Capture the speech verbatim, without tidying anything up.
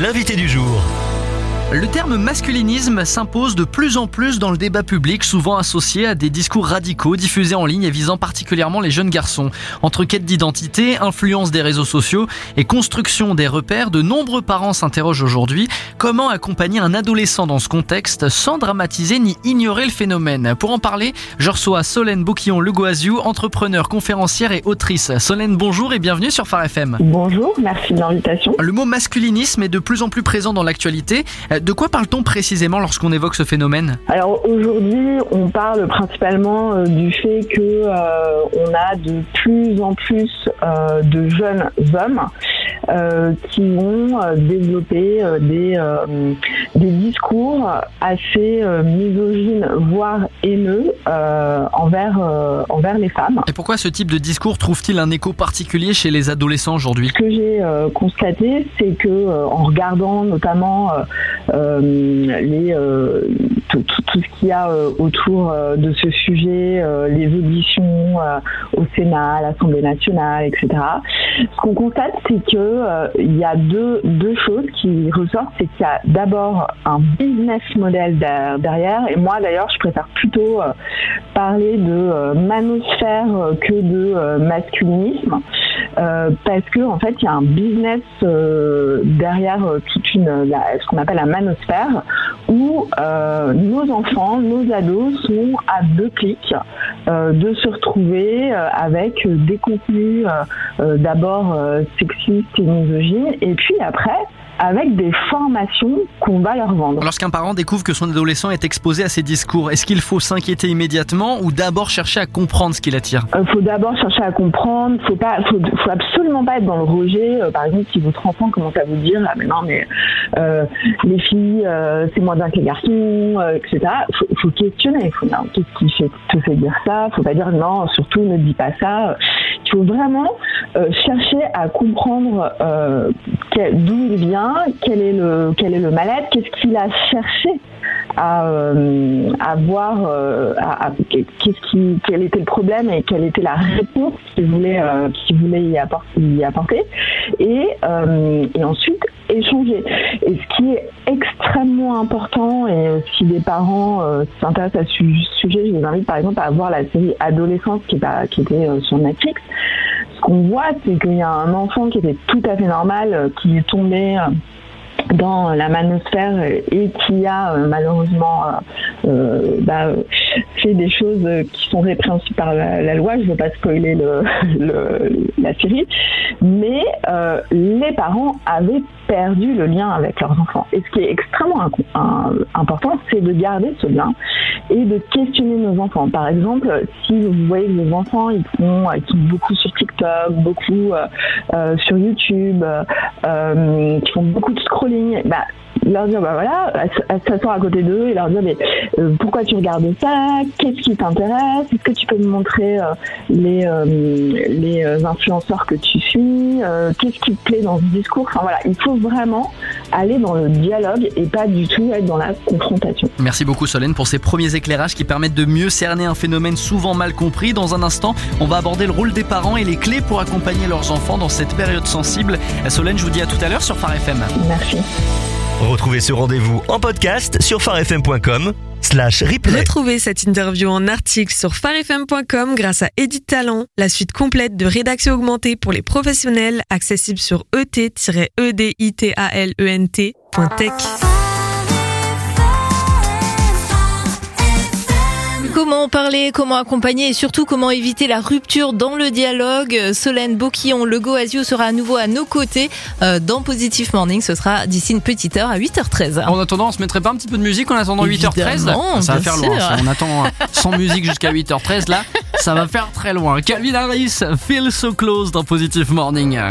l'invité du jour. Le terme masculinisme s'impose de plus en plus dans le débat public, souvent associé à des discours radicaux diffusés en ligne et visant particulièrement les jeunes garçons. Entre quête d'identité, influence des réseaux sociaux et construction des repères, de nombreux parents s'interrogent aujourd'hui comment accompagner un adolescent dans ce contexte sans dramatiser ni ignorer le phénomène. Pour en parler, je reçois Solène Bouquillon-Legoasiou, entrepreneure, conférencière et autrice. Solène, bonjour et bienvenue sur Phare F M. Bonjour, merci de l'invitation. Le mot masculinisme est de plus en plus présent dans l'actualité. De quoi parle-t-on précisément lorsqu'on évoque ce phénomène ? Alors aujourd'hui, on parle principalement euh, du fait que euh, on a de plus en plus euh, de jeunes hommes euh, qui vont euh, développer euh, des, euh, des discours assez euh, misogynes, voire haineux euh, envers, euh, envers les femmes. Et pourquoi ce type de discours trouve-t-il un écho particulier chez les adolescents aujourd'hui ? Ce que j'ai euh, constaté, c'est que euh, en regardant notamment euh, Euh, les, euh, tout, tout, tout ce qu'il y a euh, autour euh, de ce sujet, euh, les auditions euh, au Sénat, à l'Assemblée nationale, et cetera. Ce qu'on constate, c'est que euh, il y a deux, deux choses qui ressortent. C'est qu'il y a d'abord un business model derrière, et moi d'ailleurs, je préfère plutôt euh, parler de euh, manosphère que de euh, masculinisme. Euh, parce que en fait il y a un business euh, derrière euh, toute une la, ce qu'on appelle la manosphère où euh, nos enfants, nos ados sont à deux clics euh, de se retrouver euh, avec des contenus euh, euh, d'abord euh, sexistes et misogynes et puis après avec des formations qu'on va leur vendre. Lorsqu'un parent découvre que son adolescent est exposé à ces discours, est-ce qu'il faut s'inquiéter immédiatement ou d'abord chercher à comprendre ce qui l'attire ? Il euh, faut d'abord chercher à comprendre, faut pas, faut, faut absolument pas être dans le rejet. Euh, par exemple, si votre enfant commence à vous dire ah mais non mais euh, les filles euh, c'est moins bien que les garçons, euh, et cetera. Faut, faut questionner. Faut dire qu'est-ce qui fait, te fait dire ça ? Faut pas dire non, surtout ne dis pas ça. Il faut vraiment euh, chercher à comprendre euh, quel, d'où il vient. Quel est le quel est le mal-être, qu'est-ce qu'il a cherché à, euh, à voir, euh, à, à, qu'est-ce qui, quel était le problème et quelle était la réponse qu'il voulait euh, qu'il voulait y apporter, y apporter et, euh, et ensuite échanger. Et ce qui est extrêmement important, et si les parents euh, s'intéressent à ce sujet, je les invite par exemple à voir la série Adolescence qui, est, qui était euh, sur Netflix. Ce qu'on voit, c'est qu'il y a un enfant qui était tout à fait normal, euh, qui est tombé euh, dans la manosphère et qui a euh, malheureusement euh, euh, bah, fait des choses qui sont répréhensibles par la, la loi. Je ne veux pas spoiler le, le, la série, mais euh, les parents avaient perdu le lien avec leurs enfants. Et ce qui est extrêmement un, un, important, c'est de garder ce lien et de questionner nos enfants. Par exemple, si vous voyez que les enfants ils font, ils sont beaucoup sur TikTok, beaucoup euh, euh, sur YouTube, euh, qui font beaucoup de scrolling, bah, leur dire bah voilà, s'asseoir à côté d'eux et leur dire mais euh, pourquoi tu regardes ça, qu'est-ce qui t'intéresse, est-ce que tu peux me montrer euh, les euh, les influenceurs que tu suis, euh, qu'est-ce qui te plaît dans ce discours. Enfin voilà, il faut vraiment aller dans le dialogue et pas du tout être dans la confrontation. Merci beaucoup Solène pour ces premiers éclairages qui permettent de mieux cerner un phénomène souvent mal compris. Dans un instant, on va aborder le rôle des parents et les clés pour accompagner leurs enfants dans cette période sensible. Solène, je vous dis à tout à l'heure sur Phare F M. Merci. Retrouvez ce rendez-vous en podcast sur pharefm point com slash replay. Retrouvez cette interview en article sur pharefm point com grâce à Edit Talent, la suite complète de rédaction augmentée pour les professionnels, accessible sur e t tiret e d i t a l e n t point tech. Comment parler, comment accompagner et surtout comment éviter la rupture dans le dialogue. Solène Bouquillon-Legoasiou sera à nouveau à nos côtés euh, dans Positive Morning. Ce sera d'ici une petite heure à huit heures treize. En attendant, on se mettrait pas un petit peu de musique en attendant huit heures treize ? Ça va faire loin. Si on attend sans musique jusqu'à huit heures treize, là, ça va faire très loin. Calvin Harris, Feel So Close dans Positive Morning.